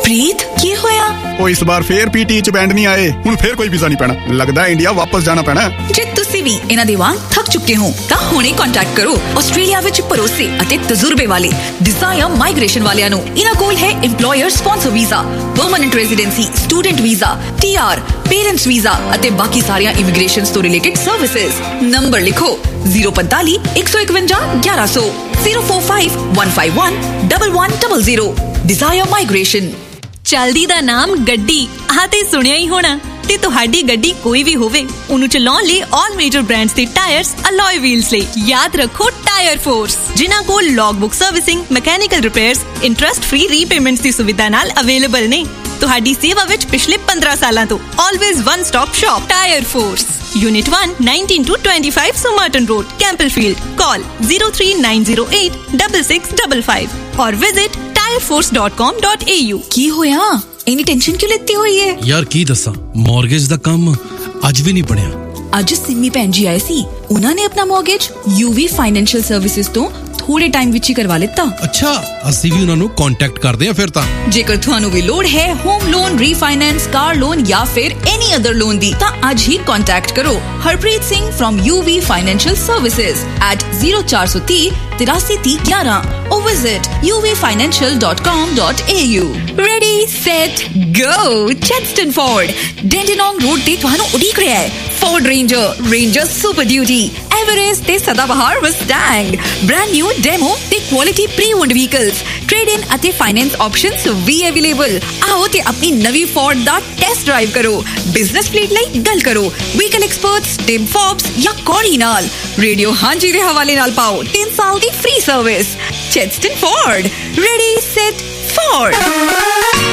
ਪ੍ਰੀਤ ਕੀ ਹੋਇਆ? ਉਹ ਇਸ ਵਾਰ ਫੇਰ ਪੀਟੀ ਚ ਬੈਂਡ ਨਹੀਂ ਆਏ। ਹੁਣ ਫੇਰ ਕੋਈ ਵੀਜ਼ਾ ਨਹੀਂ ਪੈਣਾ। ਲੱਗਦਾ ਇੰਡੀਆ ਵਾਪਸ ਜਾਣਾ ਪੈਣਾ। ਜੇ ਤੁਸੀਂ ਵੀ ਇਹਨਾਂ ਦੇ ਵਾਂਗ ਥੱਕ ਚੁੱਕੇ ਹੋ ਤਾਂ ਹੁਣੇ ਕੰਟੈਕਟ ਕਰੋ ਆਸਟ੍ਰੇਲੀਆ ਵਿੱਚ ਭਰੋਸੇ ਅਤੇ ਤਜਰਬੇ ਵਾਲੇ ਡਿਜ਼ਾਇਰ ਮਾਈਗ੍ਰੇਸ਼ਨ ਵਾਲਿਆਂ ਨੂੰ। ਇਹਨਾਂ ਕੋਲ ਹੈ EMPLOYER SPONSOR visa, permanent residency, student visa, TR, parents visa ਅਤੇ ਬਾਕੀ ਸਾਰੀਆਂ ਇਮੀਗ੍ਰੇਸ਼ਨ ਤੋਂ ਰਿਲੇਟਡ ਸਰਵਿਸਿਜ਼। ਨੰਬਰ ਲਿਖੋ 045 151 1100 045 151 1100। Desire migration. ਚਲਦੀ ਦਾ ਨਾਮ ਗੱਡੀ ਆਹ ਤੇ ਸੁਣਿਆ ਹੀ ਹੋਣਾ। ਤੇ ਤੁਹਾਡੀ ਗੱਡੀ ਕੋਈ ਵੀ ਹੋਵੇ, ਉਹਨੂੰ ਚਲਾਉਣ ਲਈ ਆਲ ਮੇਜਰ ਬ੍ਰਾਂਡਸ ਦੇ ਟਾਇਰਸ ਅਲੋਏ ਵੀਲਸ ਲਈ ਯਾਦ ਰੱਖੋ ਟਾਇਰ ਫੋਰਸ, ਜਿਨ੍ਹਾਂ ਕੋਲ log book servicing, mechanical repairs, interest free repayments ਦੀ ਸੁਵਿਧਾ ਨਾਲ ਅਵੇਲੇਬਲ ਨੇ। ਤੁਹਾਡੀ ਸੇਵਾ ਵਿੱਚ ਪਿਛਲੇ 15 ਸਾਲਾਂ ਤੋਂ always one stop shop tyre force. Unit 1, 19 to 25 Somerton Road, Campbellfield. Call 03908 6655 or visit tireforce.com.au। ਕੀ ਹੋਇਆ? ਇੰਨੀ ਟੈਨਸ਼ਨ ਕਿਉਂ ਲੈਤੀ ਹੋਈ ਹੈ? ਯਾਰ ਕੀ ਦੱਸਾਂ, ਮੌਰਗੇਜ ਦਾ ਕੰਮ ਅੱਜ ਵੀ ਨਹੀਂ ਬਣਿਆ। ਅੱਜ ਸਿੰਮੀ ਭੈਣ ਜੀ ਆਏ ਸੀ, ਉਹਨਾਂ ਨੇ ਆਪਣਾ ਮੌਰਗੇਜ UV ਫਾਈਨੈਂਸ਼ੀਅਲ ਸਰਵਿਸਿਜ਼ ਤੋਂ ਥੋੜੇ ਟਾਈਮ ਵਿੱਚ ਹੀ ਕਰਵਾ ਲਿੱਤਾ। ਅੱਛਾ, ਅਸੀਂ ਵੀ ਉਹਨਾਂ ਨੂੰ ਕੰਟੈਕਟ ਕਰਦੇ ਹਾਂ ਫਿਰ ਤਾਂ। ਜੇਕਰ ਤੁਹਾਨੂੰ ਵੀ ਲੋੜ ਹੈ home loan, refinance, car loan ਜਾਂ ਫਿਰ ਐਨੀ ਅਦਰ ਲੋਨ ਦੀ, ਤਾਂ ਅੱਜ ਹੀ ਕੰਟੈਕਟ ਕਰੋ Harpreet Singh from UV Financial Services at 0430 833011 or visit uvfinancial.com.au। Ready, set, go! Chadstone Ford, Dandenong Road ਤੇ ਤੁਹਾਨੂੰ ਉਡੀਕ ਰਿਹਾ ਹੈ। Ford Ranger Super Duty, Everest ਤੇ ਸਦਾਬਹਾਰ Mustang, brand new demo ਤੇ quality pre-owned vehicles, trade-in ਅਤੇ finance options ਵੀ available। ਆਓ ਤੇ ਆਪਣੀ ਨਵੀਂ Ford ਦਾ ਟੈਸਟ ਡਰਾਈਵ ਕਰੋ। ਬਿਜ਼ਨਸ ਫਲੀਟ ਲਈ ਗੱਲ ਕਰੋ ਵਹੀਕਲ ਐਕਸਪਰਟਸ ਟਿਮ ਫੋਬਸ ਜਾਂ ਕੋਰੀ ਨਾਲ। ਰੇਡੀਓ ਹਾਂਜੀ ਦੇ ਹਵਾਲੇ ਨਾਲ ਪਾਓ 3 ਸਾਲ ਦੀ free service. ਚੈਡਸਟਨ Ford, ready, set,